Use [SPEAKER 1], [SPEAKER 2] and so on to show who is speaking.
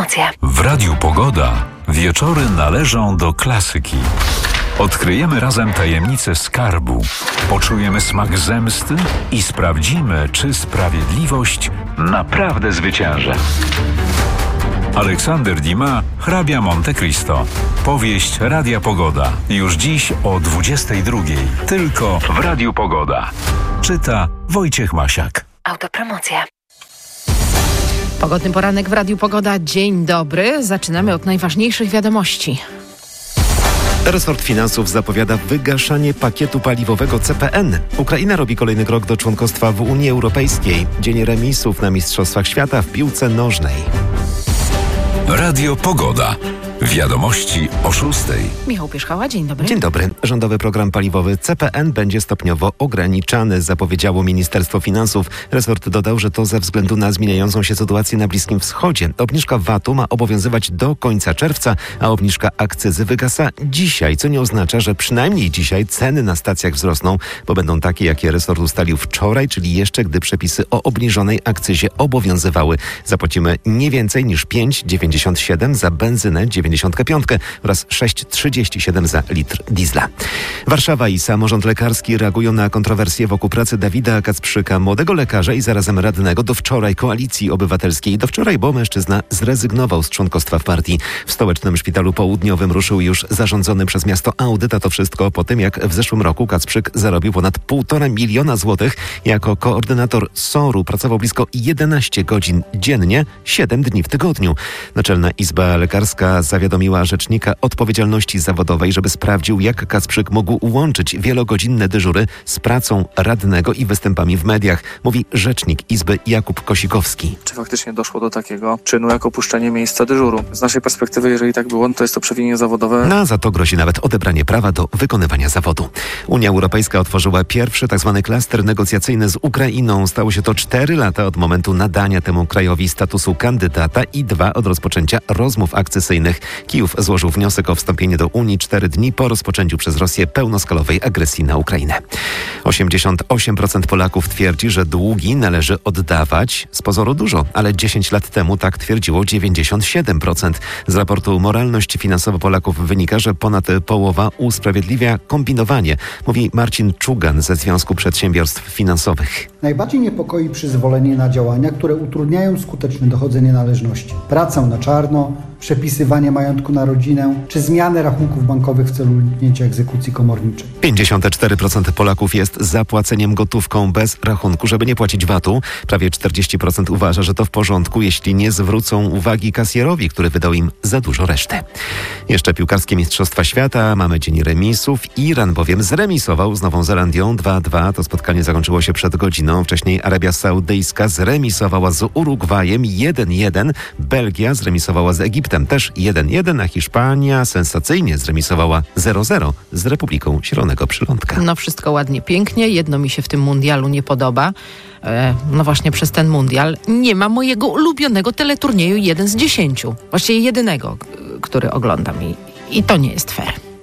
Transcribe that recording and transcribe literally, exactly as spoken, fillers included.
[SPEAKER 1] Autopromocje.
[SPEAKER 2] W Radiu Pogoda wieczory należą do klasyki. Odkryjemy razem tajemnicę skarbu, poczujemy smak zemsty i sprawdzimy, czy sprawiedliwość naprawdę zwycięży. Aleksander Dumas, Hrabia Monte Cristo. Powieść Radia Pogoda. Już dziś o dwudziestej drugiej. Tylko w Radiu Pogoda. Czyta Wojciech Masiak.
[SPEAKER 1] Autopromocje.
[SPEAKER 3] Pogodny poranek w Radiu Pogoda. Dzień dobry. Zaczynamy od najważniejszych wiadomości.
[SPEAKER 4] Resort Finansów zapowiada wygaszanie pakietu paliwowego C P N. Ukraina robi kolejny krok do członkostwa w Unii Europejskiej. Dzień remisów na Mistrzostwach Świata w piłce nożnej.
[SPEAKER 2] Radio Pogoda. Wiadomości o szóstej.
[SPEAKER 3] Michał Pierzchała, dzień dobry.
[SPEAKER 4] Dzień dobry. Rządowy program paliwowy C P N będzie stopniowo ograniczany, zapowiedziało Ministerstwo Finansów. Resort dodał, że to ze względu na zmieniającą się sytuację na Bliskim Wschodzie. Obniżka V A T-u ma obowiązywać do końca czerwca, a obniżka akcyzy wygasa dzisiaj, co nie oznacza, że przynajmniej dzisiaj ceny na stacjach wzrosną, bo będą takie, jakie resort ustalił wczoraj, czyli jeszcze gdy przepisy o obniżonej akcyzie obowiązywały. Zapłacimy nie więcej niż pięć dziewięćdziesiąt siedem za benzynę dziewięćdziesiąt pięć oraz sześć trzydzieści siedem za litr diesla. Warszawa i samorząd lekarski reagują na kontrowersje wokół pracy Dawida Kacprzyka, młodego lekarza i zarazem radnego do wczoraj Koalicji Obywatelskiej. Do wczoraj, bo mężczyzna zrezygnował z członkostwa w partii. W Stołecznym Szpitalu Południowym ruszył już zarządzony przez miasto audyt, a to wszystko po tym, jak w zeszłym roku Kacprzyk zarobił ponad półtora miliona złotych. Jako koordynator S O R-u pracował blisko jedenaście godzin dziennie, siedem dni w tygodniu. Naczelna Izba Lekarska zawiadomiła rzecznika odpowiedzialności zawodowej, żeby sprawdził, jak Kacprzyk mógł łączyć wielogodzinne dyżury z pracą radnego i występami w mediach, mówi rzecznik Izby Jakub Kosikowski.
[SPEAKER 5] Czy faktycznie doszło do takiego czynu jak opuszczenie miejsca dyżuru? Z naszej perspektywy, jeżeli tak było, to jest to przewinienie zawodowe.
[SPEAKER 4] No, za to grozi nawet odebranie prawa do wykonywania zawodu. Unia Europejska otworzyła pierwszy tzw. klaster negocjacyjny z Ukrainą. Stało się to cztery lata od momentu nadania temu krajowi statusu kandydata i dwa od rozpoczęcia rozmów akcesyjnych. Kijów złożył wniosek o wstąpienie do Unii cztery dni po rozpoczęciu przez Rosję pełnoskalowej agresji na Ukrainę. osiemdziesiąt osiem procent Polaków twierdzi, że długi należy oddawać. Z pozoru dużo, ale dziesięć lat temu tak twierdziło dziewięćdziesiąt siedem procent. Z raportu Moralność finansowa Polaków wynika, że ponad połowa usprawiedliwia kombinowanie, mówi Marcin Czugan ze Związku Przedsiębiorstw Finansowych.
[SPEAKER 6] Najbardziej niepokoi przyzwolenie na działania, które utrudniają skuteczne dochodzenie należności. Pracę na czarno, przepisywanie majątku na rodzinę, czy zmianę rachunków bankowych w celu uniknięcia egzekucji komorniczej.
[SPEAKER 4] pięćdziesiąt cztery procent Polaków jest za płaceniem gotówką bez rachunku, żeby nie płacić V A T-u. Prawie czterdzieści procent uważa, że to w porządku, jeśli nie zwrócą uwagi kasjerowi, który wydał im za dużo reszty. Jeszcze piłkarskie Mistrzostwa Świata. Mamy dzień remisów. Iran bowiem zremisował z Nową Zelandią dwa dwa. To spotkanie zakończyło się przed godziną. Wcześniej Arabia Saudyjska zremisowała z Urugwajem jeden jeden. Belgia zremisowała z Egiptem też jeden jeden, a Hiszpania sensacyjnie zremisowała zero zero z Republiką Zielonego Przylądka.
[SPEAKER 3] No wszystko ładnie, pięknie. Jedno mi się w tym mundialu nie podoba. E, no właśnie przez ten mundial nie ma mojego ulubionego teleturnieju jeden z dziesięciu. Właściwie jedynego, k- który oglądam i, i to nie jest fair.